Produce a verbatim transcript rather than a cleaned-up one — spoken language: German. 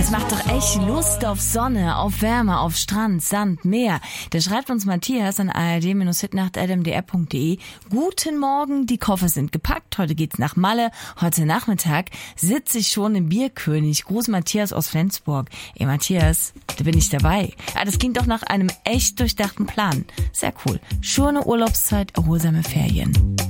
Es macht doch echt Lust auf Sonne, auf Wärme, auf Strand, Sand, Meer. Da schreibt uns Matthias an a r d hitnacht at m d r punkt d e. Guten Morgen, die Koffer sind gepackt. Heute geht's nach Malle. Heute Nachmittag sitze ich schon im Bierkönig. Gruß Matthias aus Flensburg. Ey Matthias, da bin ich dabei. Ah, das klingt doch nach einem echt durchdachten Plan. Sehr cool. Schöne Urlaubszeit, erholsame Ferien.